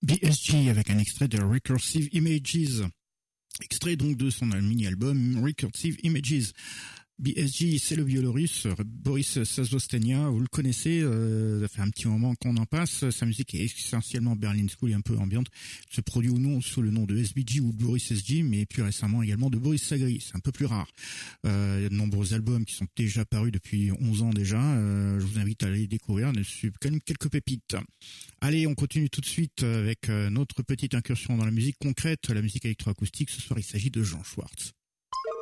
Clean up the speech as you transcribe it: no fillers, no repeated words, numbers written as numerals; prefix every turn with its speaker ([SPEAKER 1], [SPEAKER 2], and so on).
[SPEAKER 1] BSG avec un extrait de Recursive Images. Extrait donc de son mini-album Recursive Images. BSG, c'est le biélorusse Boris Sazostenia, vous le connaissez, ça fait un petit moment qu'on en passe, sa musique est essentiellement Berlin School et un peu ambiante, se produit ou non sous le nom de SBG ou de Boris SG, mais plus récemment également de Boris Sagri, c'est un peu plus rare. Il y a de nombreux albums qui sont déjà parus depuis 11 ans déjà, je vous invite à les découvrir, il y a quand même quelques pépites. Allez, on continue tout de suite avec notre petite incursion dans la musique concrète, la musique électroacoustique, ce soir il s'agit de Jean Schwartz.